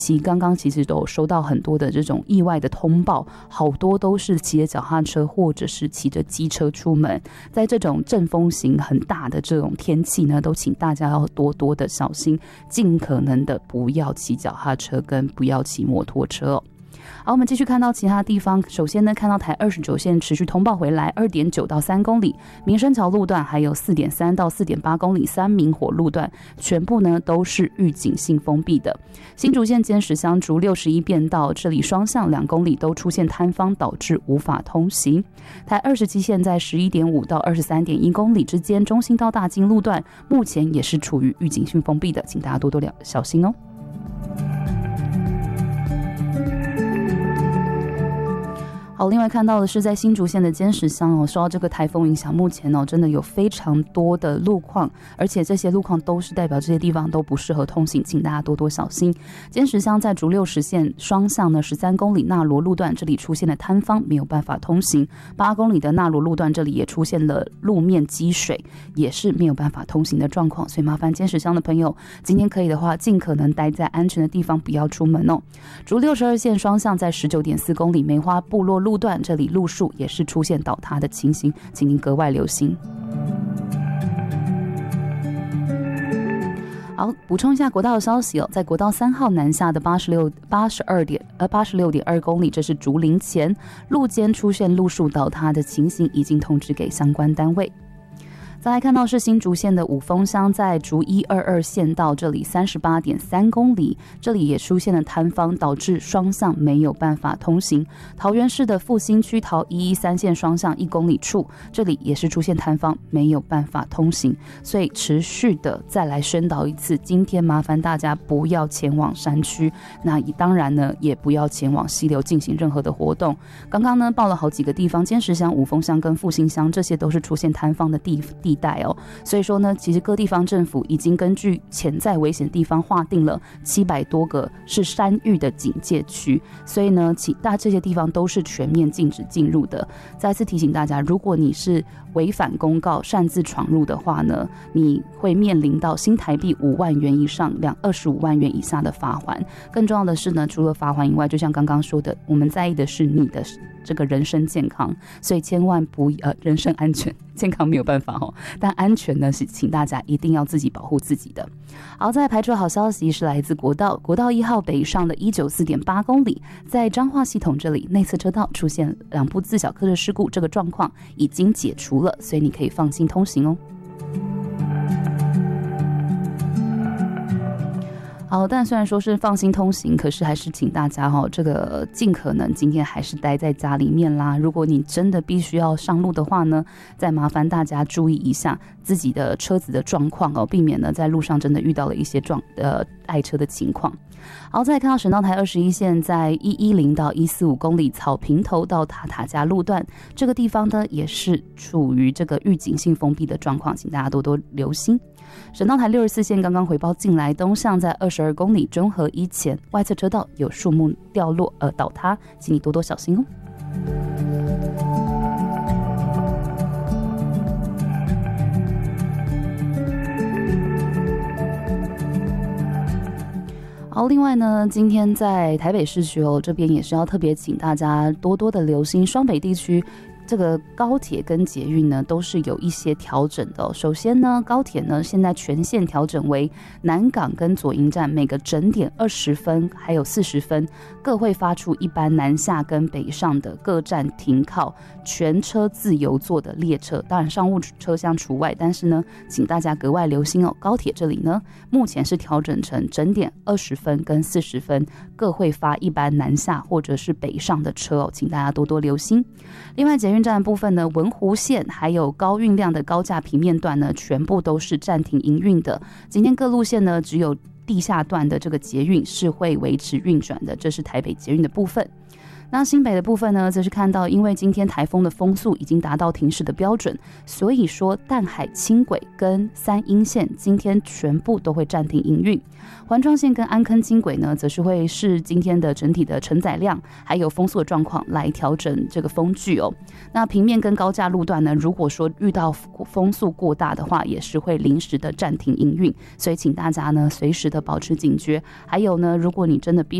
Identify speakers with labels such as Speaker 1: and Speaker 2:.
Speaker 1: 刚刚其实都有收到很多的这种意外的通报，好多都是骑着脚踏车或者是骑着机车出门，在这种阵风型很大的这种天气呢，都请大家要多多的小心，尽可能的不要骑脚踏车跟不要骑摩托车哦。好，我们继续看到其他地方。首先呢，看到台29线持续通报回来 2.9 到3公里，民生桥路段还有 4.3 到 4.8 公里三明火路段，全部呢都是预警性封闭的。新竹县尖石乡竹61便道，这里双向2公里都出现坍方，导致无法通行。台27线在 11.5 到 23.1 公里之间，中兴到大金路段目前也是处于预警性封闭的，请大家多多小心哦。好，另外看到的是在新竹县的尖石乡哦，受到这个台风影响，目前哦真的有非常多的路况，而且这些路况都是代表这些地方都不适合通行，请大家多多小心。尖石乡在竹60线双向呢13公里纳罗路段，这里出现了坍方，没有办法通行。8公里的纳罗路段，这里也出现了路面积水，也是没有办法通行的状况，所以麻烦尖石乡的朋友，今天可以的话，尽可能待在安全的地方，不要出门哦。竹62线双向在 19.4 公里梅花部落路段，这里路树也是出现倒塌的情形，请您格外留心。好，补充一下国道的消息哦，在国道3号南下的86.2公里，这是竹林前路间出现路树倒塌的情形，已经通知给相关单位。再来看到是新竹县的五峰乡，在竹122县道这里 38.3 公里，这里也出现了坍方，导致双向没有办法通行。桃园市的复兴区桃113线双向1公里处，这里也是出现坍方，没有办法通行。所以持续的再来宣导一次，今天麻烦大家不要前往山区，那当然呢也不要前往溪流进行任何的活动。刚刚呢报了好几个地方，尖石乡、五峰乡跟复兴乡，这些都是出现坍方的地带哦，所以说呢，其实各地方政府已经根据潜在危险地方划定了700多个是山域的警戒区，所以呢，这些地方都是全面禁止进入的。再次提醒大家，如果你是违反公告、擅自闯入的话呢，你会面临到新台币5万元以上25万元以下的罚锾。更重要的是呢，除了罚锾以外，就像刚刚说的，我们在意的是你的这个人身健康，所以千万不人身安全，健康没有办法哦，但安全呢是请大家一定要自己保护自己的。好，再排除好消息是来自国道1号北上的 194.8 公里，在彰化系统这里内侧车道出现2部自小客车事故，这个状况已经解除了，所以你可以放心通行哦。好，但虽然说是放心通行，可是还是请大家这个尽可能今天还是待在家里面啦。如果你真的必须要上路的话呢，再麻烦大家注意一下自己的车子的状况哦，避免呢在路上真的遇到了一些爱车的情况。好，再来看到省道台21线在110到145公里草坪头到塔家路段，这个地方呢也是处于这个预警性封闭的状况，请大家多多留心。省道台64线刚刚回报进来，东向在22公里中和一前外侧车道有树木掉落倒塌，请你多多小心哦。好，另外呢，今天在台北市区这边也是要特别请大家多多的留心双北地区。这个高铁跟捷运呢都是有一些调整的哦。首先呢，高铁呢现在全线调整为南港跟左营站每个整点20分还有40分各会发出一班南下跟北上的各站停靠全车自由坐的列车，当然商务车厢除外，但是呢请大家格外留心哦。高铁这里呢目前是调整成整点20分跟40分各会发一班南下或者是北上的车哦，请大家多多留心。另外捷运站部分呢，文湖线还有高运量的高架平面段呢，全部都是暂停营运的。今天各路线呢，只有地下段的这个捷运是会维持运转的，这是台北捷运的部分。 那新北的部分呢，则是看到因为今天台风的风速已经达到停驶的标准，所以说淡海轻轨跟三鶯线今天全部都会暂停营运。环状线跟安坑轻轨呢，则是会视今天的整体的承载量还有风速的状况来调整这个风距哦。那平面跟高架路段呢，如果说遇到风速过大的话，也是会临时的暂停营运，所以请大家呢随时的保持警觉。还有呢，如果你真的必